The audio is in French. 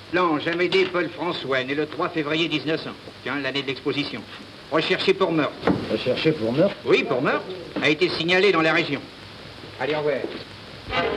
Planche, Amédée Paul François, né le 3 février 1900. Tiens, l'année de l'exposition. Recherché pour meurtre. Recherché pour meurtre? Oui, pour meurtre. A été signalé dans la région. Allez, au revoir.